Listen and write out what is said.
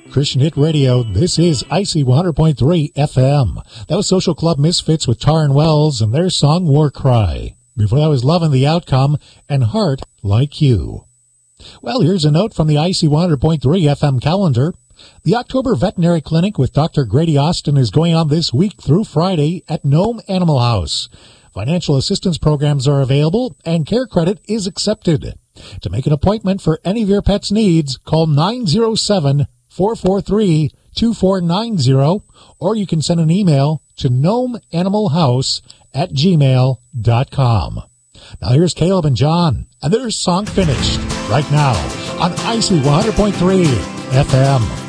Christian Hit Radio, this is IC 100.3 FM. That was Social Club Misfits with Taryn Wells and their song War Cry. Before that was Lovin' the Outcome and Heart Like You. Well, here's a note from the IC 100.3 FM calendar. The October Veterinary Clinic with Dr. Grady Austin is going on this week through Friday at Nome Animal House. Financial assistance programs are available and care credit is accepted. To make an appointment for any of your pet's needs, call 907-443-2490, or you can send an email to gnomeanimalhouse@gmail.com. Now here's Caleb and John, and their song Finished right now on IC 100.3 FM.